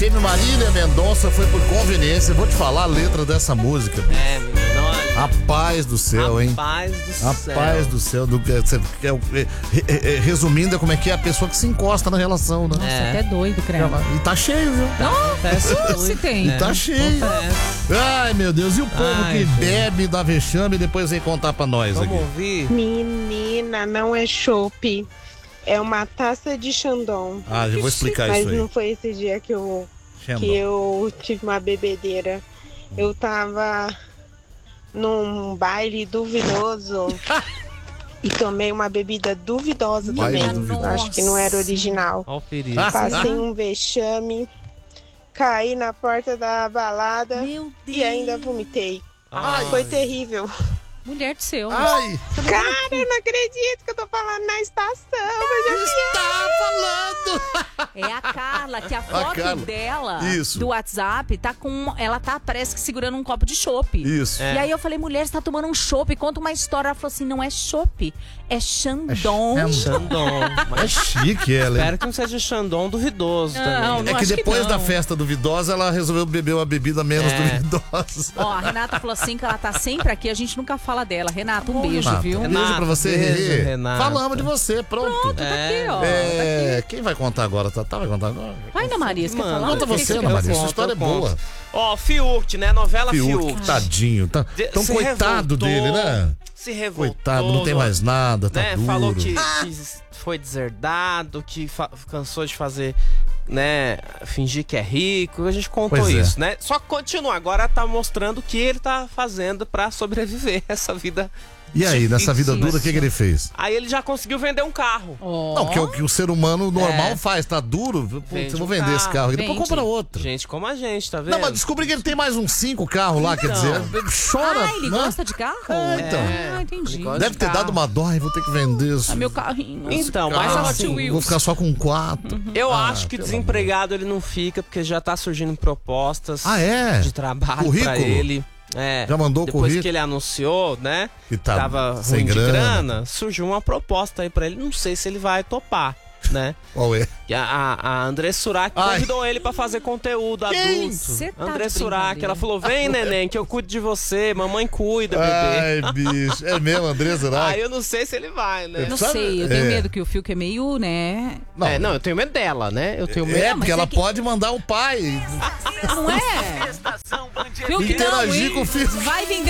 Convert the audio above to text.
Teve Marília Mendonça, foi por conveniência. Vou te falar a letra dessa música. Menino, olha. A paz do céu, hein? A paz do céu. A paz do céu. Resumindo, como é que é a pessoa que se encosta na relação, né? Nossa, até doido, credo. E tá cheio, viu? Não, se tem. E tá cheio. Ai, meu Deus. E o povo que bebe, dá vexame e depois vem contar pra nós aqui. Vamos ouvir? Menina, não é chopp. É uma taça de Chandon. Ah, já vou explicar Mas isso aí. não foi esse dia que eu tive uma bebedeira. Eu tava num baile duvidoso e tomei uma bebida duvidosa também. Acho que não era original. Olha o perigo. Passei um vexame, caí na porta da balada e ainda vomitei. Foi terrível. Mulher do céu. Ai! Cara, eu não acredito que eu tô falando na estação. Tá falando! É a Carla, que a foto dela do WhatsApp tá com. Ela tá, parece que segurando um copo de chopp. Isso. E aí eu falei, mulher, você tá tomando um chopp, conta uma história. Ela falou assim: não é chopp, é Chandon. Chandon. É chique ela, hein? Espero que não seja Chandon duvidoso também. É que depois da festa duvidosa, ela resolveu beber uma bebida menos duvidosa. Ó, a Renata falou assim que ela tá sempre aqui, a gente nunca fala dela. Renata, um beijo, Renata, viu? Um beijo pra você, beijo, Renata. Falamos de você, pronto. Tá aqui, ó. Quem vai contar agora? Tá, vai contar agora? Vai, Ana Maria, você quer falar? Conta você, Ana Maria, sua história é boa. Ó, Fiuk, né? Novela Fiuk. Tadinho. Tão coitado dele, né? Se revoltou. Coitado, não tem mais nada, tá duro. Falou que foi deserdado, que cansou de fazer, né, fingir que é rico. A gente contou isso, né? Só que continua, agora tá mostrando o que ele tá fazendo pra sobreviver essa vida. E aí, nessa vida dura, o que ele fez? Aí ele já conseguiu vender um carro. Não, que é o que o ser humano normal faz, tá duro? Putz, eu vou vender esse carro aqui, depois compra outro. Gente como a gente, tá vendo? Não, mas descobri que ele tem mais uns 5 carros lá, quer dizer, chora. Ah, ele gosta de carro? Então. Ah, entendi. Deve ter dado uma dó, vou ter que vender isso. Meu carrinho. Então, mas assim, vou ficar só com 4. Eu acho que desempregado ele não fica, porque já tá surgindo propostas de trabalho currículo? pra ele. Já mandou o currículo? Depois que ele anunciou, né, que tava sem ruim de grana. grana, surgiu uma proposta aí pra ele. Não sei se ele vai topar, né? Qual é? A André Surak convidou ele pra fazer conteúdo adulto. André Surak, ela falou: vem, neném, que eu cuido de você, mamãe cuida, bebê. Ai, bicho, é mesmo, André Surak? Eu não sei se ele vai, né? Não sei, eu tenho medo que o Fiuk é meio, né? Não, eu tenho medo dela, né? Eu tenho medo. Porque ela pode mandar o pai. Não é? Fiuk, interagir com o filho. Vai vender